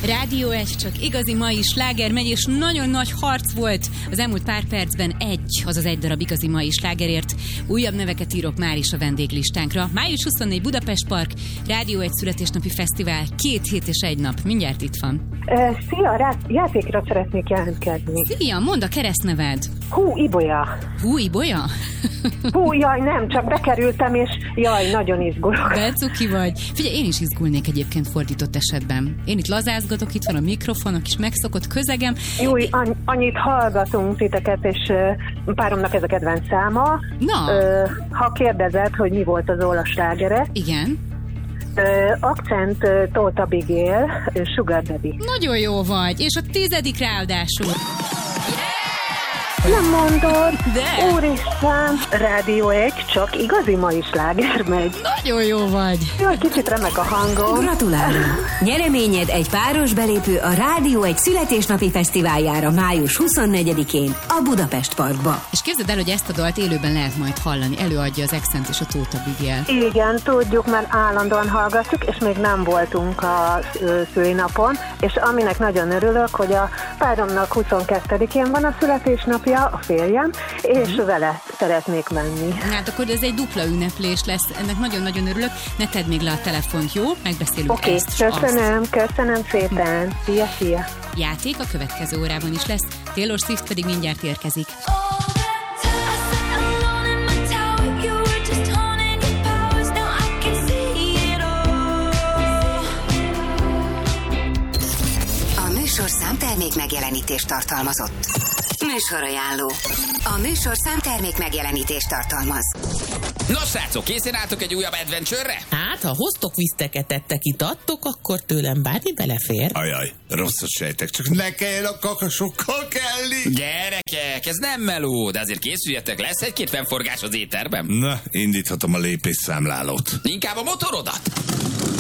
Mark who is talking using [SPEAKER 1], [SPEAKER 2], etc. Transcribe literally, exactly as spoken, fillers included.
[SPEAKER 1] Rádió egy, csak igazi mai sláger megy, és nagyon nagy harc volt az elmúlt pár percben egy, azaz egy darab igazi mai slágerért. Újabb neveket írok már is a vendéglistánkra. május huszonnégy Budapest Park, Rádió egy születésnapi fesztivál, két hét és egy nap. Mindjárt itt van.
[SPEAKER 2] Uh, szia, rá, játékra szeretnék jelentkezni.
[SPEAKER 1] Szia, mondd a keresztneved.
[SPEAKER 2] Hú, Ibolya.
[SPEAKER 1] Hú, Ibolya?
[SPEAKER 2] Hú, jaj, nem, csak bekerültem, és jaj, nagyon izgulok.
[SPEAKER 1] De cuki vagy. Figyelj, én is izgulnék egyébként fordított esetben. Én itt lazázgatok, itt van a mikrofon, a kis megszokott közegem.
[SPEAKER 2] Júj, anny- annyit hallgatunk titeket, és uh, páromnak ez a kedvenc száma.
[SPEAKER 1] Na.
[SPEAKER 2] Uh, ha kérdezed, hogy mi volt az Óla slágere.
[SPEAKER 1] Igen.
[SPEAKER 2] Uh, akcent uh, Tóth Abigail, uh, Sugar Daddy.
[SPEAKER 1] Nagyon jó vagy, és a tizedik ráadásul.
[SPEAKER 2] Nem mondod?
[SPEAKER 1] De.
[SPEAKER 2] Úristen, Rádió egy, csak igazi mai sláger megy.
[SPEAKER 1] Nagyon jó vagy.
[SPEAKER 2] Jaj, kicsit remek a hangom.
[SPEAKER 3] Gratulálunk! Nyereményed egy páros belépő a Rádió egy születésnapi fesztiváljára május huszonnegyedikén a Budapest Parkba.
[SPEAKER 1] És képzeld el, hogy ezt a dalt élőben lehet majd hallani. Előadja az Accent és a Tóth Abigail.
[SPEAKER 2] Igen, tudjuk, mert állandóan hallgatjuk, és még nem voltunk a szülinapon, és aminek nagyon örülök, hogy a páromnak huszonkettedikén van a születésnapja, a férjem, és mm. vele szeretnék menni.
[SPEAKER 1] Hát akkor ez egy dupla ünneplés lesz, ennek nagyon-nagyon örülök. Ne tedd még le a telefont, jó? Megbeszélünk
[SPEAKER 2] okay,
[SPEAKER 1] ezt.
[SPEAKER 2] Oké, köszönöm, köszönöm szépen. Szia, szia.
[SPEAKER 1] Játék a következő órában is lesz, Taylor Swift pedig mindjárt érkezik.
[SPEAKER 3] A műsorszám termék megjelenítést tartalmazott. Műsorajánló. A műsorszám termék megjelenítést tartalmaz.
[SPEAKER 4] Nos, srácok, készen álltok egy újabb adventure-re?
[SPEAKER 5] Hát, ha hoztok viszteket, tettek, itattok, akkor tőlem bármi belefér.
[SPEAKER 6] Ajaj, rosszat sejtek, csak ne kelljen a kakasokkal kelni.
[SPEAKER 4] Gyerekek, ez nem meló, de azért készüljetek, lesz egy-két fennforgás az éterben.
[SPEAKER 6] Na, indíthatom a lépésszámlálót.
[SPEAKER 4] Inkább a motorodat.